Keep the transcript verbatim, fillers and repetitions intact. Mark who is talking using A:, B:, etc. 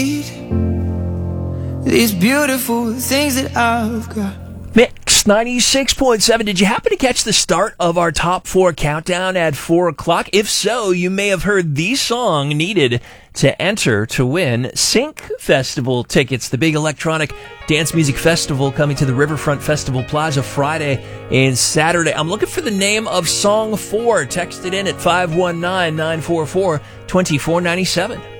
A: these beautiful things that I've got.
B: Mix ninety-six point seven. Did you happen to catch the start of our top four countdown at four o'clock? If so, you may have heard the song needed to enter to win Sync Festival tickets, the big electronic dance music festival coming to the Riverfront Festival Plaza Friday and Saturday. I'm looking for the name of song four. Text it in at five one nine, nine four four, two four nine seven.